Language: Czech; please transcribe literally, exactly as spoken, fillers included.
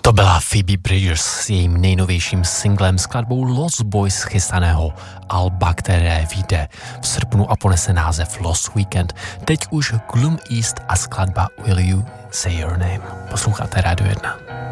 To byla Phoebe Bridgers s jejím nejnovějším singlem skladbou Lost Boys chystaného alba, které vyjde v srpnu a ponese název Lost Weekend. Teď už Gloom East a skladba Will You Say Your Name. Posloucháte Rádio jedna.